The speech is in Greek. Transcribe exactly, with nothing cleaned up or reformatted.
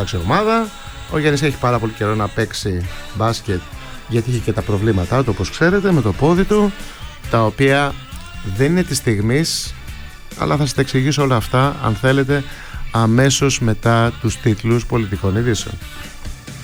αλλάξει ομάδα. Ο Γιάννης έχει πάρα πολύ καιρό να παίξει μπάσκετ, γιατί είχε και τα προβλήματά του, όπως ξέρετε, με το πόδι του, τα οποία δεν είναι της στιγμής, αλλά θα σας τα εξηγήσω όλα αυτά, αν θέλετε, αμέσως μετά τους τίτλους πολιτικών ειδήσεων.